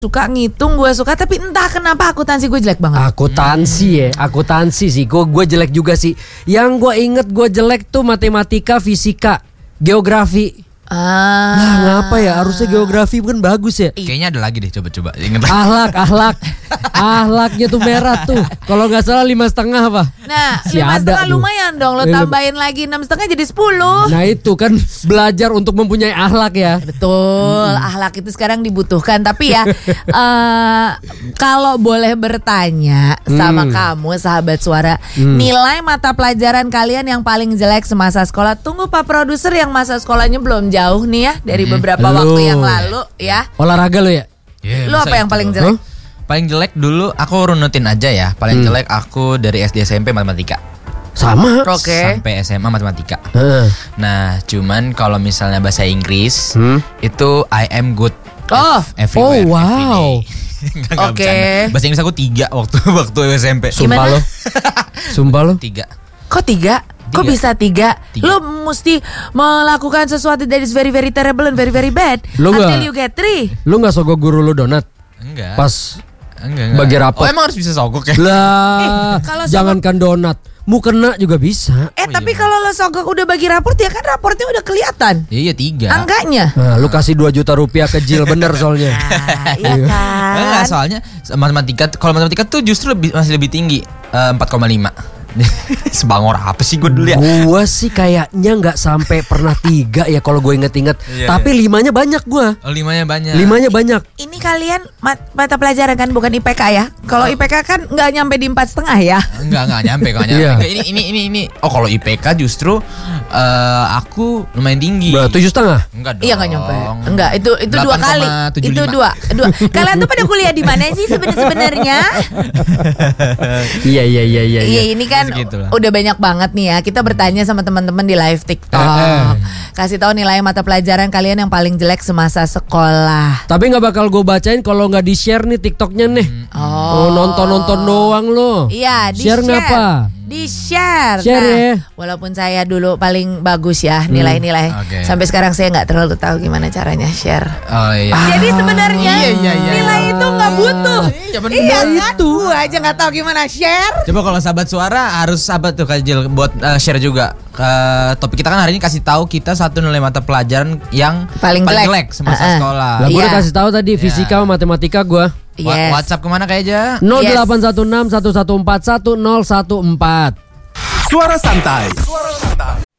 suka ngitung, gue suka, tapi entah kenapa akuntansi gue jelek banget. Akuntansi sih. Gue jelek juga sih. Yang gue inget gue jelek tuh matematika, fisika, geografi. Nah, ngapa ya? Harusnya geografi kan bagus ya. Kayaknya ada lagi deh, coba inget. Ahlaknya tuh merah tuh. Kalau nggak salah 5,5 apa? Nah, Si 5,5 ada lumayan dong. Lo tambahin lagi 6,5 jadi 10. Nah itu kan belajar untuk mempunyai ahlak ya. Betul, akhlak itu sekarang dibutuhkan. Tapi ya, kalau boleh bertanya sama kamu, sahabat suara, nilai mata pelajaran kalian yang paling jelek semasa sekolah. Tunggu Pak Produser yang masa sekolahnya belum jauh nih ya, dari beberapa waktu yang lalu ya. Olahraga lo ya? Lu apa yang paling jelek? Paling jelek dulu aku runutin aja ya. Paling jelek aku dari SD SMP matematika. Sama. Oke. Sampai SMA matematika. Nah, cuman kalau misalnya bahasa Inggris itu I am good. Oh. Everywhere, Oh, wow. every day. Nggak Oke. bercanda. Bahasa Inggris aku 3 waktu SMP. Gimana? Sumpah lo. 3. Kok 3? Kok 3? bisa 3? 3. Lu mesti melakukan sesuatu that is very very terrible and very very bad Lu until nggak- you get 3. Lu gak sogok guru lu donat? Enggak. Pas Enggak. bagi rapot. Oh, emang harus bisa sogok ya? lah, kalau jangankan donat, mukena juga bisa. Tapi kalau lo sogok udah bagi raport ya kan raportnya udah kelihatan Iya 3. angkanya. Nah, lu kasih 2 juta rupiah ke Jil bener soalnya. Nah, iya kan. Enggak, soalnya matematika, kalau matematika tuh justru masih lebih tinggi, 4,5. Sebangor apa sih gue dulu ya? Gua sih kayaknya nggak sampai pernah 3 ya kalau gue inget-inget. Iya, Tapi 5-nya banyak gua. Oh, 5-nya banyak. 5-nya banyak. Ini kalian mata pelajaran kan bukan IPK ya? Kalau IPK kan nggak nyampe di 4,5 ya? Enggak nyampe. Iya. Ini. Oh, kalau IPK justru aku lumayan tinggi. Berapa 7,5? Enggak dong. Iya nggak nyampe. Enggak, itu 2 kali. 8,75. Itu dua. Kalian tuh pada kuliah di mana sih sebenarnya? Iya. Iya ini kan Segitulah. udah banyak banget nih ya. Kita bertanya sama teman-teman di live TikTok. Kasih tahu nilai mata pelajaran kalian yang paling jelek semasa sekolah. Tapi nggak bakal gue bacain kalau nggak di share nih TikToknya nih. Oh, nonton doang lo. Iya, di Share ngapa? Di share. Share ya. Walaupun saya dulu paling bagus ya nilai-nilai. Oke. Sampai sekarang saya nggak terlalu tahu gimana caranya share. Oh iya. Jadi sebenarnya iya. nilai itu nggak butuh. Iya, bener. Iya kan? Gua aja nggak tahu gimana share. Coba kalau sahabat suara harus sahabat tuh Kak Jil buat share juga. Topik kita kan hari ini kasih tahu kita satu nilai mata pelajaran yang Paling jelek. semasa sekolah. Lah gue Iya. udah kasih tahu tadi fisika sama matematika gue. Yes. WhatsApp kemana Kak Eja? 0816 1141 1014. Suara santai.